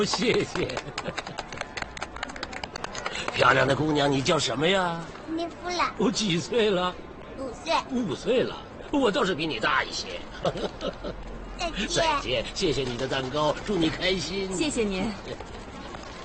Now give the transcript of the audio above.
谢谢。漂亮的姑娘，你叫什么呀？ 米夫人。 我几岁了 5岁。 5岁了，我倒是比你大一些。 再见。 再见，谢谢你的蛋糕，祝你开心。 谢谢您。